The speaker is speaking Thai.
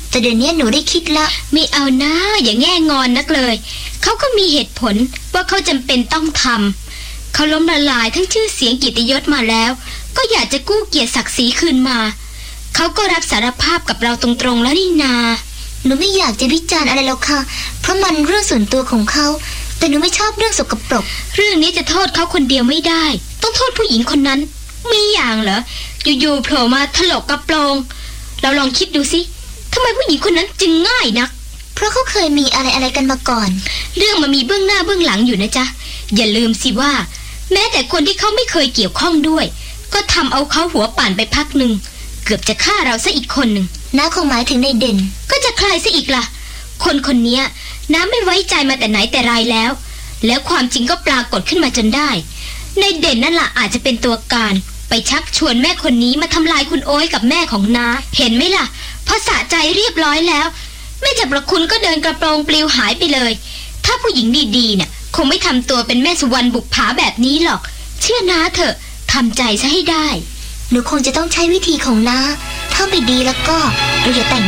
แต่เดี๋ยวนี้หนูได้คิดละไม่เอานะอย่าแง่งอนนักเลยเขาก็มีเหตุผลว่าเขาจำเป็นต้องทำเขาล้มละลายทั้งชื่อเสียงเกียรติยศมาแล้วก็อยากจะกู้เกียรติศักดิ์ศรีคืนมาเขาก็รับสารภาพกับเราตรงๆแล้วนี่นาหนูไม่อยากจะวิจารณ์อะไรแล้วค่ะเพราะมันเรื่องส่วนตัวของเขาแต่หนูไม่ชอบเรื่องสกปรกเรื่องนี้จะโทษเขาคนเดียวไม่ได้ต้องโทษผู้หญิงคนนั้นมีอย่างเหรออยู่ๆโผล่มาถลกกระโปรงเราลองคิดดูสิทำไมผู้หญิงคนนั้นจึงง่ายนักเพราะเขาเคยมีอะไรกันมาก่อนเรื่องมันมีเบื้องหน้าเบื้องหลังอยู่นะจ๊ะอย่าลืมสิว่าแม้แต่คนที่เขาไม่เคยเกี่ยวข้องด้วยก็ทำเอาเขาหัวป่านไปพักหนึ่งเกือบจะฆ่าเราซะอีกคนหนึ่งน้าคงหมายถึงในเด่นก็จะใครซะอีกล่ะคนนี้น้าไม่ไว้ใจมาแต่ไหนแต่ไรแล้วความจริงก็ปรากฏขึ้นมาจนได้ในเด่นนั่นล่ะอาจจะเป็นตัวการไปชักชวนแม่คนนี้มาทำลายคุณโอ้ยกับแม่ของน้าเห็นไหมล่ะพอสะใจเรียบร้อยแล้วแม่จับประคุณก็เดินกระโปรงปลิวหายไปเลยถ้าผู้หญิงดีๆเนี่ยคงไม่ทำตัวเป็นแม่สุวรรณบุกผาแบบนี้หรอกเชื่อน้าเถอะทำใจซะให้ได้หนูคงจะต้องใช้วิธีของน้าถ้าไม่ดีแล้วก็เราอย่าแต่ง